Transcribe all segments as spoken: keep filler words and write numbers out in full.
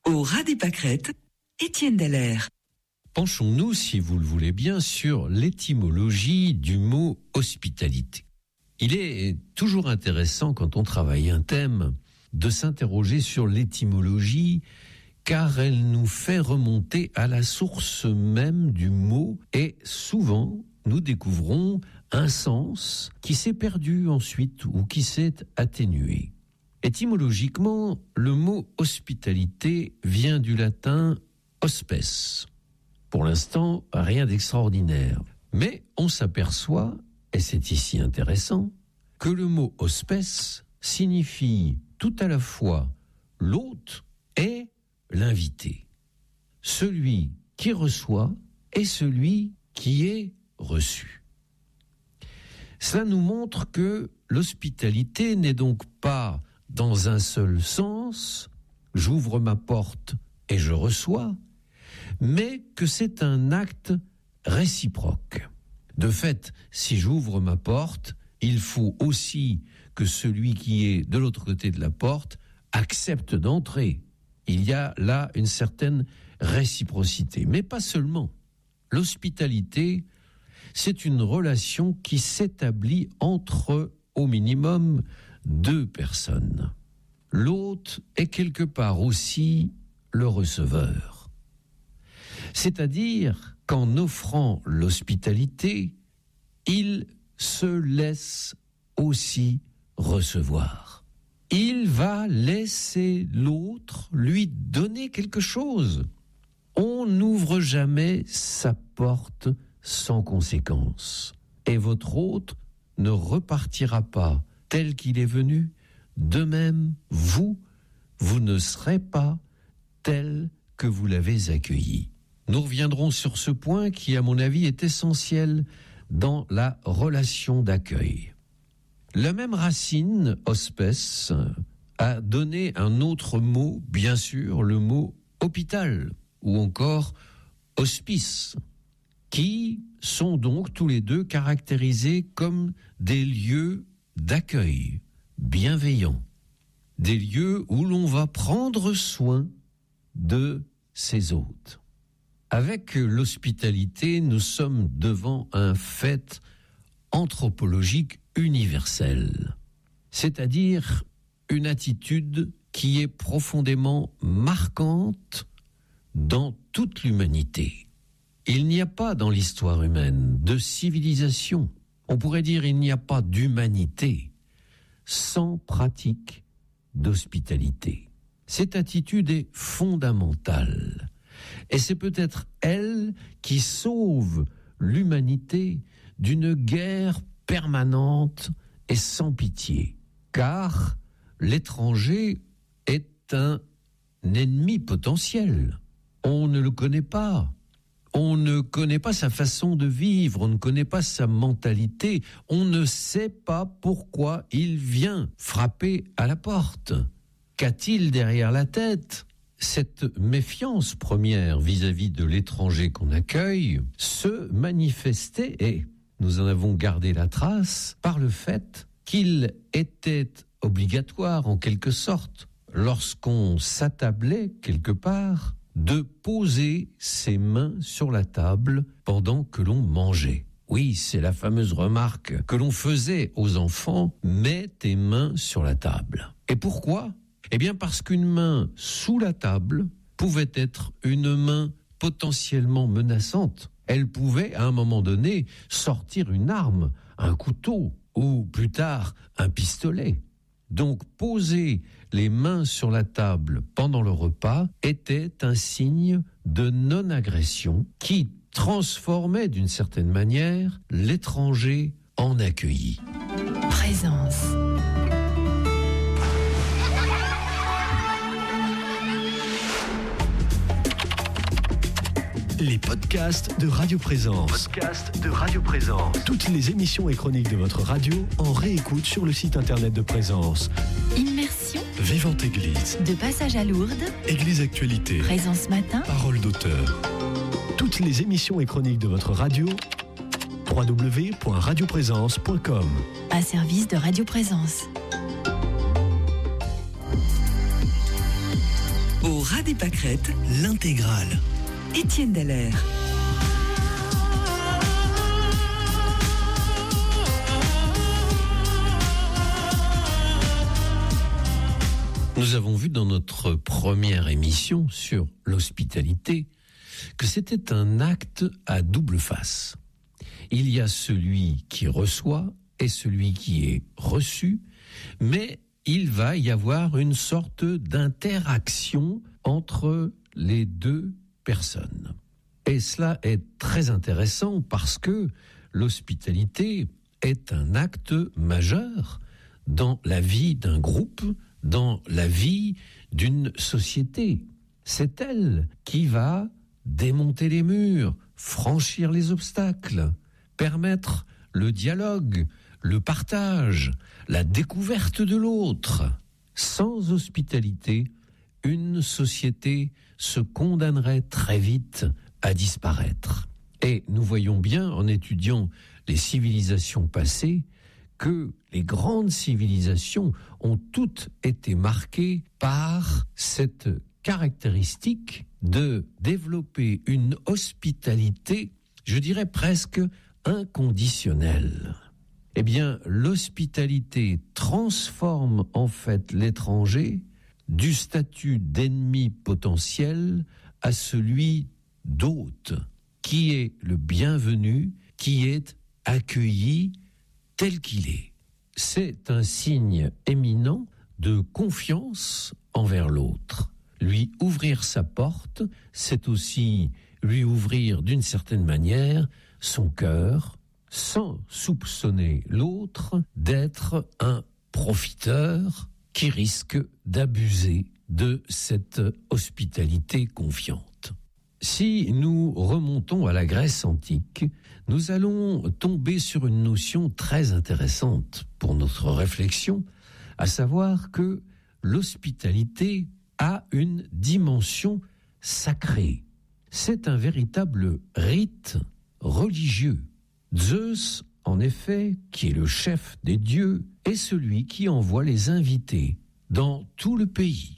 Au ras des pâquerettes, Étienne Dallaire. Penchons-nous, si vous le voulez bien, sur l'étymologie du mot hospitalité. Il est toujours intéressant, quand on travaille un thème, de s'interroger sur l'étymologie, car elle nous fait remonter à la source même du mot, et souvent, nous découvrons un sens qui s'est perdu ensuite ou qui s'est atténué. Étymologiquement, le mot hospitalité vient du latin hospes. Pour l'instant, rien d'extraordinaire. Mais on s'aperçoit, et c'est ici intéressant, que le mot hospes signifie tout à la fois l'hôte et l'invité. Celui qui reçoit et celui qui est reçu. Cela nous montre que l'hospitalité n'est donc pas dans un seul sens, j'ouvre ma porte et je reçois, mais que c'est un acte réciproque. De fait, si j'ouvre ma porte, il faut aussi que celui qui est de l'autre côté de la porte accepte d'entrer. Il y a là une certaine réciprocité, mais pas seulement. L'hospitalité, c'est une relation qui s'établit entre, au minimum, deux personnes. L'hôte est quelque part aussi le receveur. C'est-à-dire qu'en offrant l'hospitalité, il se laisse aussi recevoir. Il va laisser l'autre lui donner quelque chose. On n'ouvre jamais sa porte sans conséquence. Et votre hôte ne repartira pas tel qu'il est venu. De même, vous, vous ne serez pas tel que vous l'avez accueilli. Nous reviendrons sur ce point qui, à mon avis, est essentiel dans la relation d'accueil. La même racine, hospes, a donné un autre mot, bien sûr, le mot hôpital, ou encore hospice, qui sont donc tous les deux caractérisés comme des lieux d'accueil bienveillants, des lieux où l'on va prendre soin de ses hôtes. Avec l'hospitalité, nous sommes devant un fait anthropologique universel, c'est-à-dire une attitude qui est profondément marquante dans toute l'humanité. Il n'y a pas dans l'histoire humaine de civilisation, on pourrait dire il n'y a pas d'humanité sans pratique d'hospitalité. Cette attitude est fondamentale et c'est peut-être elle qui sauve l'humanité d'une guerre permanente et sans pitié, car l'étranger est un ennemi potentiel. On ne le connaît pas. On ne connaît pas sa façon de vivre, on ne connaît pas sa mentalité, on ne sait pas pourquoi il vient frapper à la porte. Qu'a-t-il derrière la tête ? Cette méfiance première vis-à-vis de l'étranger qu'on accueille se manifestait, et nous en avons gardé la trace, par le fait qu'il était obligatoire, en quelque sorte, lorsqu'on s'attablait quelque part, de poser ses mains sur la table pendant que l'on mangeait. Oui, c'est la fameuse remarque que l'on faisait aux enfants, mets tes mains sur la table. Et pourquoi ? Eh bien parce qu'une main sous la table pouvait être une main potentiellement menaçante. Elle pouvait, à un moment donné, sortir une arme, un couteau, ou plus tard, un pistolet. Donc, poser les mains sur la table pendant le repas était un signe de non-agression qui transformait d'une certaine manière l'étranger en accueilli. Présence. Les podcasts de Radio Présence. Podcasts de Radio Présence. Toutes les émissions et chroniques de votre radio en réécoute sur le site internet de Présence. Immersion. Vivante Église. De passage à Lourdes. Église Actualité. Présence Matin. Parole d'auteur. Toutes les émissions et chroniques de votre radio. w w w point radio présence point com. Un service de Radio Présence. Au ras des pâquerettes, L'intégrale. Étienne Dallaire. Nous avons vu dans notre première émission sur l'hospitalité que c'était un acte à double face. Il y a celui qui reçoit et celui qui est reçu, mais il va y avoir une sorte d'interaction entre les deux personnes. Et cela est très intéressant parce que l'hospitalité est un acte majeur dans la vie d'un groupe, dans la vie d'une société. C'est elle qui va démonter les murs, franchir les obstacles, permettre le dialogue, le partage, la découverte de l'autre. Sans hospitalité, une société se condamnerait très vite à disparaître. Et nous voyons bien, en étudiant les civilisations passées, que les grandes civilisations ont toutes été marquées par cette caractéristique de développer une hospitalité, je dirais presque inconditionnelle. Eh bien, l'hospitalité transforme en fait l'étranger du statut d'ennemi potentiel à celui d'hôte, qui est le bienvenu, qui est accueilli tel qu'il est. C'est un signe éminent de confiance envers l'autre. Lui ouvrir sa porte, c'est aussi lui ouvrir d'une certaine manière son cœur, sans soupçonner l'autre d'être un profiteur qui risque d'abuser de cette hospitalité confiante. Si nous remontons à la Grèce antique, nous allons tomber sur une notion très intéressante pour notre réflexion, à savoir que l'hospitalité a une dimension sacrée. C'est un véritable rite religieux. Zeus, en effet, qui est le chef des dieux, est celui qui envoie les invités dans tout le pays.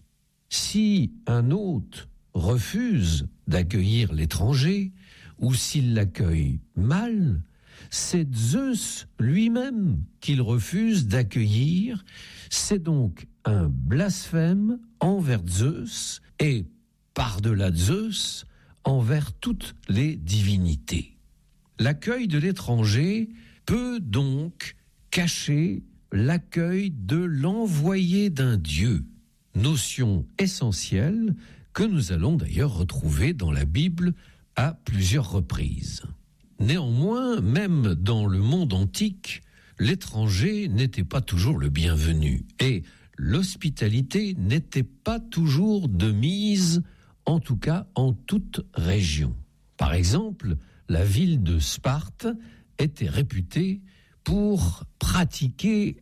Si un hôte refuse d'accueillir l'étranger, ou s'il l'accueille mal, c'est Zeus lui-même qu'il refuse d'accueillir. C'est donc un blasphème envers Zeus et, par-delà Zeus, envers toutes les divinités. L'accueil de l'étranger peut donc cacher l'accueil de l'envoyé d'un Dieu, notion essentielle que nous allons d'ailleurs retrouver dans la Bible à plusieurs reprises. Néanmoins, même dans le monde antique, l'étranger n'était pas toujours le bienvenu et l'hospitalité n'était pas toujours de mise, en tout cas en toute région. Par exemple, la ville de Sparte était réputée pour pratiquer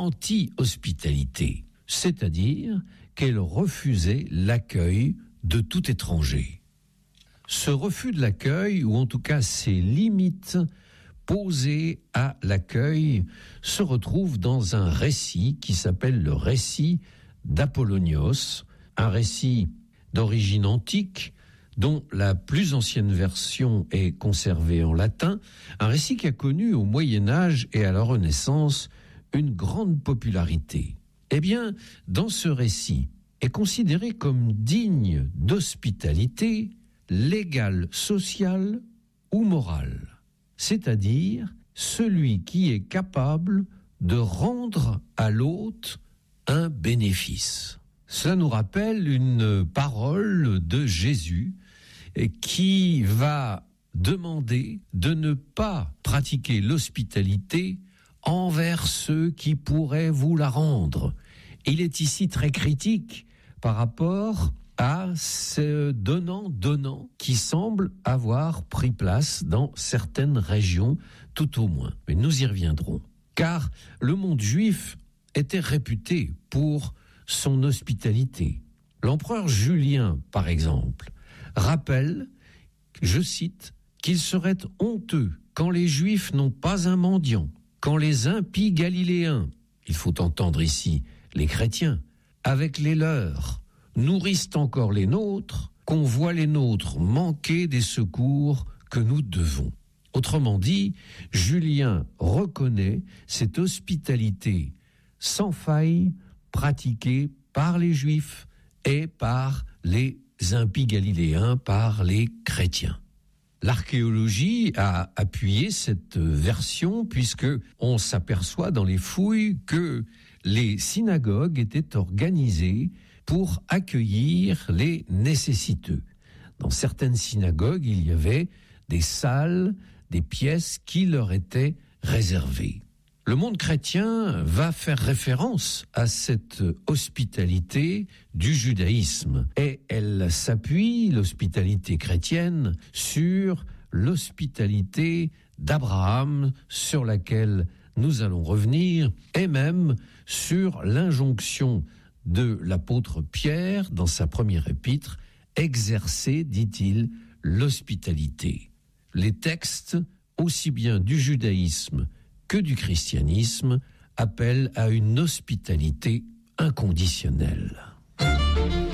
l'anti-hospitalité, c'est-à-dire qu'elle refusait l'accueil de tout étranger. Ce refus de l'accueil, ou en tout cas ces limites posées à l'accueil, se retrouvent dans un récit qui s'appelle le récit d'Apollonios, un récit d'origine antique, dont la plus ancienne version est conservée en latin, un récit qui a connu au Moyen-Âge et à la Renaissance une grande popularité. Eh bien, dans ce récit, est considéré comme digne d'hospitalité légal, social ou moral, c'est-à-dire celui qui est capable de rendre à l'autre un bénéfice. Cela nous rappelle une parole de Jésus qui va demander de ne pas pratiquer l'hospitalité envers ceux qui pourraient vous la rendre. Il est ici très critique par rapport à ce donnant-donnant qui semble avoir pris place dans certaines régions, tout au moins. Mais nous y reviendrons. Car le monde juif était réputé pour son hospitalité. L'empereur Julien, par exemple, rappelle, je cite, qu'il serait honteux quand les Juifs n'ont pas un mendiant, quand les impies galiléens, il faut entendre ici les chrétiens, avec les leurs, nourrissent encore les nôtres, qu'on voit les nôtres manquer des secours que nous devons. Autrement dit, Julien reconnaît cette hospitalité sans faille pratiquée par les Juifs et par les impies galiléens, par les chrétiens. L'archéologie a appuyé cette version puisque on s'aperçoit dans les fouilles que les synagogues étaient organisées pour accueillir les nécessiteux. Dans certaines synagogues, il y avait des salles, des pièces qui leur étaient réservées. Le monde chrétien va faire référence à cette hospitalité du judaïsme et elle s'appuie, l'hospitalité chrétienne, sur l'hospitalité d'Abraham, sur laquelle nous allons revenir, et même sur l'injonction de l'apôtre Pierre dans sa première épître, exercer, dit-il, l'hospitalité. Les textes, aussi bien du judaïsme que du christianisme, appellent à une hospitalité inconditionnelle.